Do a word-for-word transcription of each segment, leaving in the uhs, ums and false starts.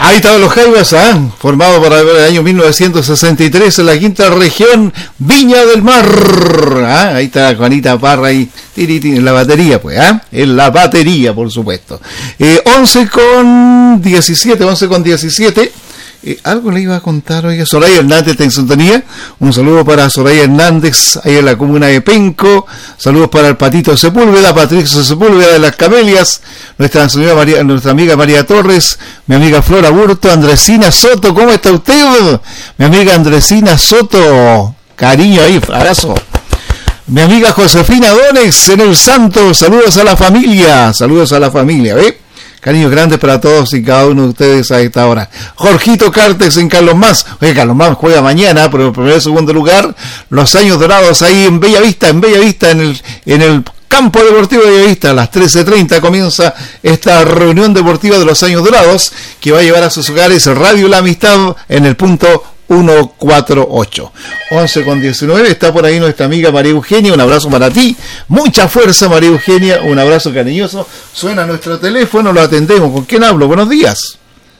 Ahí estaban los Jaivas, ¿eh? Formado para el año mil novecientos sesenta y tres en la quinta región, Viña del Mar. ¿Ah? Ahí está Juanita Parra ahí, tiri, tiri, en la batería, pues, ¿ah? ¿eh? En la batería, por supuesto. Eh, once con diecisiete, once con diecisiete. Eh, algo le iba a contar, oiga, Soraya Hernández está en sintonía. Un saludo para Soraya Hernández, ahí en la comuna de Penco. Saludos para el Patito Sepúlveda, Patricio Sepúlveda de las Camelias, nuestra señora María, nuestra amiga María Torres, mi amiga Flora Burto, Andresina Soto, ¿cómo está usted? Mi amiga Andresina Soto, cariño ahí, abrazo. Mi amiga Josefina Dones en el Santo, saludos a la familia, saludos a la familia, ¿ve? Cariños grandes para todos y cada uno de ustedes a esta hora. Jorgito Cartes en Carlos Más. Oye, Carlos Más juega mañana, pero en primer y segundo lugar, los años dorados ahí en Bellavista, en Bellavista, en el, en el Campo Deportivo de Bellavista. A las trece treinta comienza esta reunión deportiva de los años dorados que va a llevar a sus hogares Radio La Amistad en el punto ciento cuarenta y ocho. once con diecinueve, está por ahí nuestra amiga María Eugenia, un abrazo para ti, mucha fuerza María Eugenia, un abrazo cariñoso. Suena nuestro teléfono, lo atendemos. ¿Con quién hablo? Buenos días.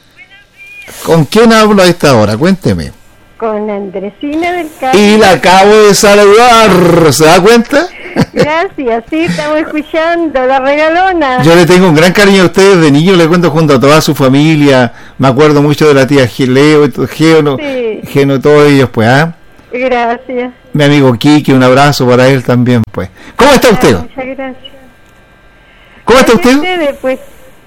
¿Con quién hablo a esta hora? Cuénteme. Con Andresina del Carmen. Y la acabo de saludar, ¿se da cuenta? Gracias, sí, estamos escuchando, la regalona. Yo le tengo un gran cariño a ustedes, de niño le cuento junto a toda su familia, me acuerdo mucho de la tía Gileo, Geno, sí. Geno, todos ellos, pues, ¿ah? ¿eh? Gracias. Mi amigo Kiki, un abrazo para él también, pues. ¿Cómo está usted? Ah, muchas gracias. ¿Cómo está usted? Ustedes, pues.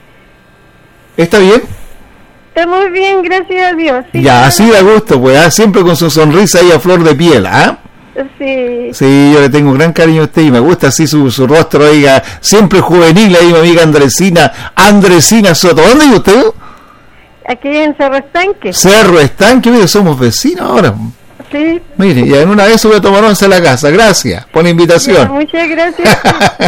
¿Está bien? Estamos bien, gracias a Dios. Sí, ya, claro. Así da gusto, pues, ¿ah? Siempre con su sonrisa ahí a flor de piel, ¿ah? Sí. Sí, yo le tengo un gran cariño a usted y me gusta así su, su rostro, oiga, siempre juvenil ahí, mi amiga Andresina, Andresina Soto. ¿Dónde vive usted? Aquí en Cerro Estanque. Cerro Estanque, mire, somos vecinos ahora. Sí. Mire, y en una vez voy a tomar once a la casa, gracias por la invitación. Ya, muchas gracias.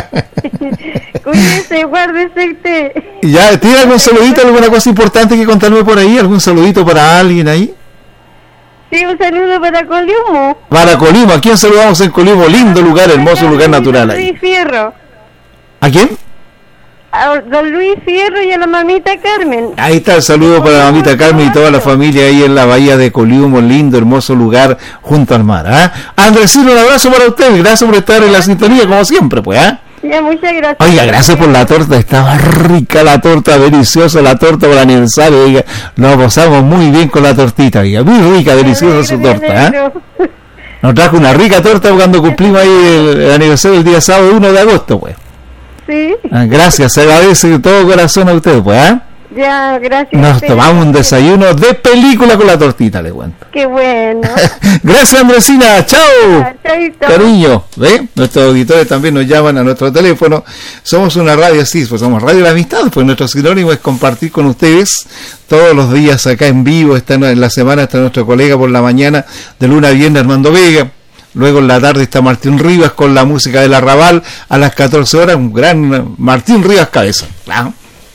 Cuídese, guárdese usted. ¿Ya tiene algún saludito, alguna cosa importante que contarme por ahí? ¿Algún saludito para alguien ahí? Sí, un saludo para Colimo. Para Colimo, ¿a quién saludamos en Colimo? Lindo lugar, hermoso lugar natural ahí. Luis Fierro. ¿A quién? A don Luis Fierro y a la mamita Carmen. Ahí está el saludo para la mamita Carmen y toda la familia ahí en la bahía de Colimo, lindo, hermoso lugar junto al mar. ¿eh? Andresino, un abrazo para usted, gracias por estar en la sintonía como siempre, pues. ¿eh? Ya, muchas gracias. Oiga, gracias por la torta, estaba rica la torta, deliciosa la torta por aniversario, oiga, nos gozamos muy bien con la tortita, oiga, muy rica, deliciosa su torta, ¿eh? Nos trajo una rica torta cuando cumplimos ahí el, el aniversario el día sábado uno de agosto, pues. Sí. Ah, gracias, se agradece de todo corazón a usted, pues, ¿eh? Ya, gracias. Nos tomamos un desayuno de película con la tortita, le cuento. Qué bueno. Gracias, Andresina. Chao. Chaito. Cariño. ¿Ve? Nuestros auditores también nos llaman a nuestro teléfono. Somos una radio así, pues somos Radio La Amistad, pues nuestro sinónimo es compartir con ustedes todos los días acá en vivo. Está en la semana está nuestro colega por la mañana, de lunes a viernes, Armando Vega. Luego en la tarde está Martín Rivas con la música del Arrabal a las catorce horas, un gran Martín Rivas Cabeza. ¿Claro?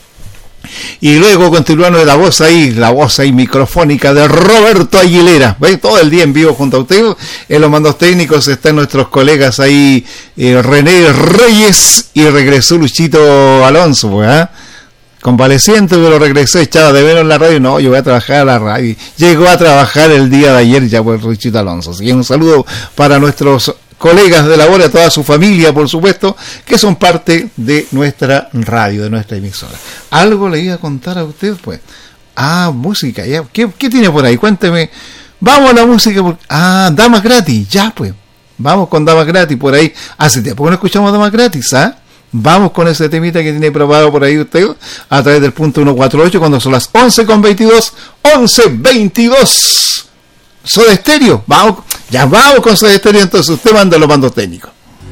Y luego continuando la voz ahí, la voz ahí microfónica de Roberto Aguilera, ¿ve? Todo el día en vivo junto a usted. En los mandos técnicos están nuestros colegas ahí, eh, René Reyes, y regresó Luchito Alonso, pues, ¿eh? Convaleciente, pero regresó, echaba de ver en la radio. No, yo voy a trabajar a la radio. Llegó a trabajar el día de ayer ya por Luchito Alonso. Así que un saludo para nuestros colegas de labor, a toda su familia, por supuesto, que son parte de nuestra radio, de nuestra emisora. ¿Algo le iba a contar a usted? Pues, ah, música, ya. ¿Qué, qué tiene por ahí? Cuénteme. Vamos a la música. Por... Ah, Damas Gratis, ya pues. Vamos con Damas Gratis por ahí. Hace tiempo que no escuchamos Damas Gratis, ¿ah? Vamos con ese temita que tiene preparado por ahí usted a través del punto ciento cuarenta y ocho cuando son las once con veintidós. once veintidós. Soda Estéreo, vamos, ya vamos con Soda Estéreo, entonces usted manda los mandos técnicos.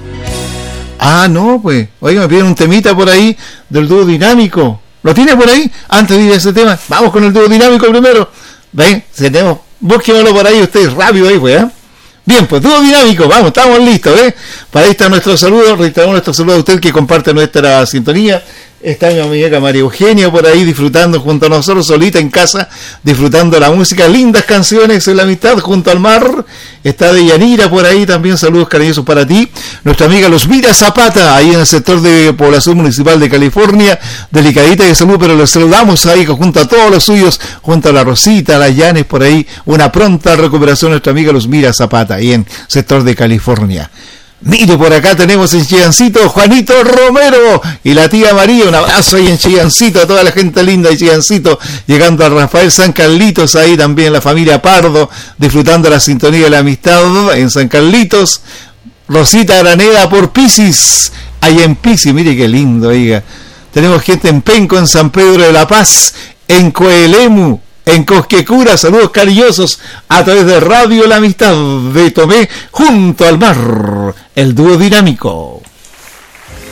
Ah, no, pues, oiga, me piden un temita por ahí del dúo dinámico. ¿Lo tiene por ahí? Antes de ir a ese tema, vamos con el dúo dinámico primero. Ven, tenemos, búsquemelo por ahí usted, rápido ahí, pues, ¿eh? Bien, pues dúo dinámico, vamos, estamos listos, ¿eh? Para ahí está nuestro saludo, reiteramos nuestro saludo a usted que comparte nuestra sintonía Está mi amiga María Eugenia por ahí disfrutando junto a nosotros, solita en casa, disfrutando la música, lindas canciones en la amistad junto al mar. Está Deyanira por ahí también, saludos cariñosos para ti. Nuestra amiga Luzmira Zapata, ahí en el sector de población municipal de California, delicadita de salud, pero los saludamos ahí junto a todos los suyos, junto a la Rosita, a la Yanes por ahí. Una pronta recuperación nuestra amiga Luzmira Zapata, ahí en sector de California. Mire, por acá tenemos en Chillancito Juanito Romero y la tía María. Un abrazo ahí en Chillancito a toda la gente linda de Chillancito, llegando a Rafael San Carlitos, ahí también la familia Pardo, disfrutando la sintonía de la amistad en San Carlitos. Rosita Araneda por Pisis, ahí en Pisis, mire qué lindo, oiga. Tenemos gente en Penco, en San Pedro de la Paz, en Coelemu, en Cosquecura, saludos cariñosos a través de Radio La Amistad de Tomé, junto al mar, el dúo dinámico.